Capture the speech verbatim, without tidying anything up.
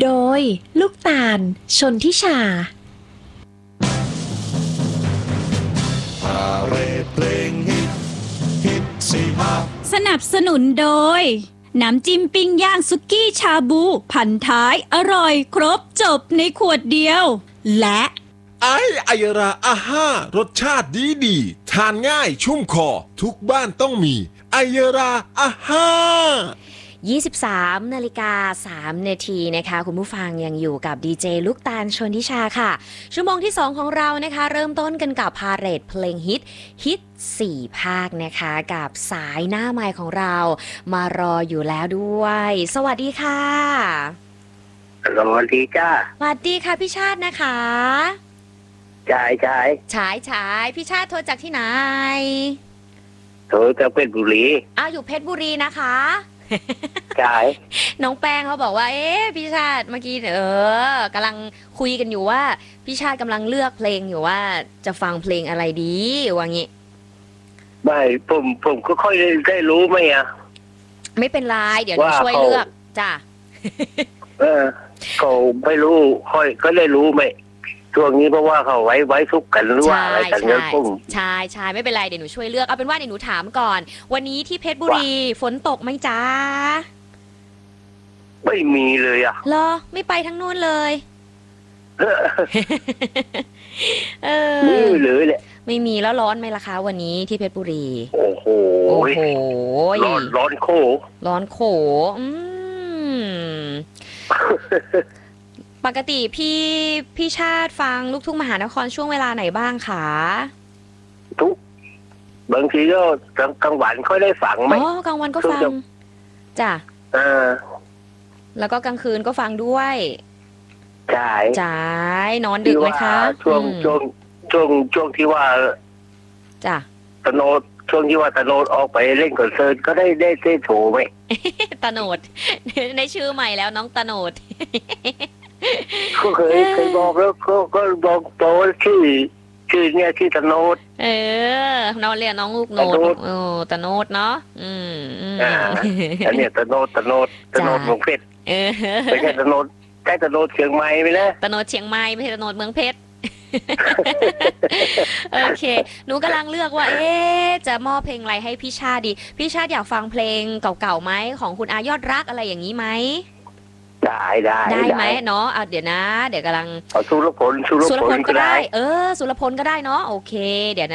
โดยลูกตาลชนทิชาพาเรดเพลงฮิตฮิตสี่ภาคสนับสนุนโดยน้ำจิ้มปิ้งย่างสุกี้ชาบูพันท้ายอร่อยครบจบในขวดเดียวและไอไอยราอาห้ารสชาติดีดีทานง่ายชุ่มคอทุกบ้านต้องมีไอยราอาห้ายี่สิบสามนาฬิกาสามนาทีนะคะคุณผู้ฟังยังอยู่กับดีเจลูกตาลชนทิชาค่ะชั่วโมงที่สองของเรานะคะเริ่มต้นกันกับพาเหรดเพลงฮิตฮิตสี่ภาคนะคะกับสายหน้าไมค์ของเรามารออยู่แล้วด้วยสวัสดีค่ะสวัสดีจ้าสวัสดีค่ะพี่ชาตินะคะชายชายชายชายพี่ชาติโทรจากที่ไหนโทรจากเพชรบุรีอ้าวอยู่เพชรบุรีนะคะใช่น้องแป้งเขาบอกว่าเอ๊ะพี่ชาติเมื่อกี้เออกำลังคุยกันอยู่ว่าพี่ชาติกำลังเลือกเพลงอยู่ว่าจะฟังเพลงอะไรดีว่างี้ไม่ผมผมก็ค่อยได้รู้ไหมอ่ะไม่เป็นไรเดี๋ยวหนูช่วยเลือกจ้ะเออเขาไม่รู้ค่อยก็ได้รู้ไหมช่วงนี้เพราะว่าเขาไว้ไว้ทุกกันหรือว่าอะไรกันเนี่ยผมใช่ใช่ไม่เป็นไรเดี๋ยวหนูช่วยเลือกเอาเป็นว่าเดี๋ยวหนูถามก่อนวันนี้ที่เพชรบุรีฝนตกไหมจ้าไม่มีเลยอ่ะเหรอไม่ไปทั้งนู้นเลยเออไม่เลยแหละไม่มีแล้วร้อนไหมล่ะคะวันนี้ที่เพชรบุรีโอ้โหโอ้โหร้อนร้อนโคร้อนโขอืมปกติพี่พี่ชาติฟังลูกทุ่งมหานครช่วงเวลาไหนบ้างคะทุกบางทีก็กลางวันค่อยได้ฟังไหมอ๋อกลางวันก็ฟังจ้ะอ่าแล้วก็กลางคืนก็ฟังด้วยใช่จ่ายนอนดึกไหมคะช่วงช่วงช่วงช่วงที่ว่าจ้ะตโนดช่วงที่ว่าตโนดออกไปเล่นคอนเสิร์ตก็ได้ได้ได้โถไหมตโนดในชื่อใหม่แล้วน้องตโนดก็เคยเคยบอกแล้วก็ก็บอกโตชื่อชื่อเนี่ยที่ตโนดเออน้องเรียกน้องลูกโนดโอ้ตโนดเนาะอืมอ่าอันนี้ตโนดตโนดตโนดเมืองเพชรเออไม่ใช่ตโนดใช่ตโนดเชียงใหม่ไปนะตโนดเชียงใหม่ไม่ใช่ตโนดเมืองเพชรโอเคหนูกำลังเลือกว่าเอ๊ะจะมอบเพลงอะไรให้พี่ชาติดีพี่ชาติอยากฟังเพลงเก่าๆไหมของคุณอายอดรักอะไรอย่างนี้ไหมได้ได้ได้ไหมเนาะเอาเดี๋ยวนะเดี๋ยวกำลังสุรพลสุรพลก็ได้เออสุรพลก็ได้เนาะโอเคเดี๋ยว